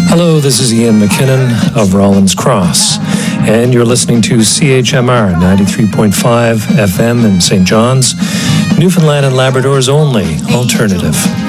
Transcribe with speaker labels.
Speaker 1: Hello, this is Ian McKinnon of Rollins Cross, and you're listening to CHMR 93.5 FM in St. John's, Newfoundland and Labrador's only alternative.